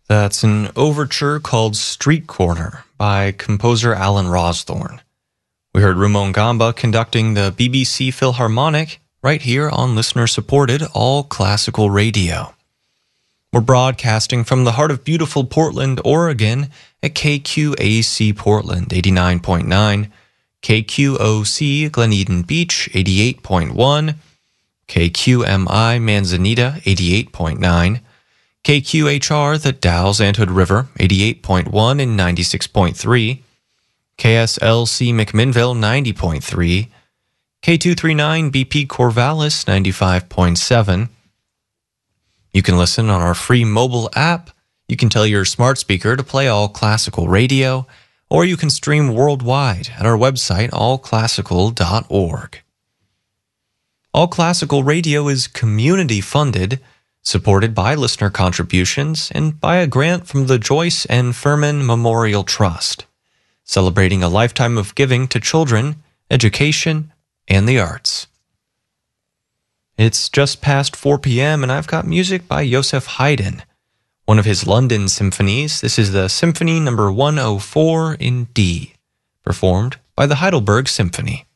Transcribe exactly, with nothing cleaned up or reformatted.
That's an overture called Street Corner by composer Alan Rawsthorne. We heard Ramon Gamba conducting the B B C Philharmonic right here on listener-supported All Classical Radio. We're broadcasting from the heart of beautiful Portland, Oregon at K Q A C Portland eighty-nine point nine, K Q O C Glen Eden Beach eighty-eight point one, K Q M I Manzanita eighty-eight point nine, K Q H R The Dalles Anthood River eighty-eight point one and ninety-six point three, K S L C McMinnville ninety point three, K two thirty-nine B P Corvallis ninety-five point seven. You can listen on our free mobile app. You can tell your smart speaker to play All Classical Radio, or you can stream worldwide at our website, all classical dot org. All Classical Radio is community-funded, supported by listener contributions, and by a grant from the Joyce and Furman Memorial Trust, celebrating a lifetime of giving to children, education, and the arts. It's just past four p.m. and I've got music by Joseph Haydn, one of his London symphonies. This is the Symphony number one oh four in D, performed by the Heidelberg Symphony.